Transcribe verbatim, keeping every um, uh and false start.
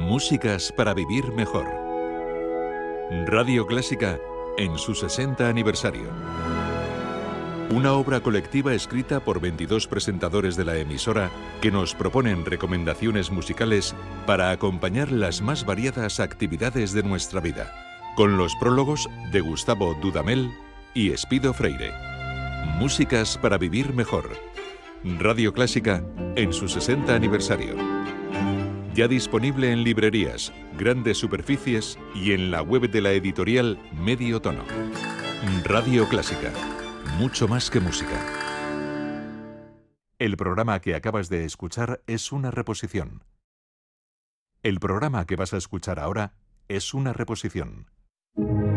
Músicas para vivir mejor. Radio Clásica en su sesenta aniversario. Una obra colectiva escrita por veintidós presentadores de la emisora que nos proponen recomendaciones musicales para acompañar las más variadas actividades de nuestra vida, con los prólogos de Gustavo Dudamel y Espido Freire. Músicas para vivir mejor. Radio Clásica en su sesenta aniversario. Ya disponible en librerías, grandes superficies y en la web de la editorial Medio Tono. Radio Clásica. Mucho más que música. El programa que acabas de escuchar es una reposición. El programa que vas a escuchar ahora es una reposición.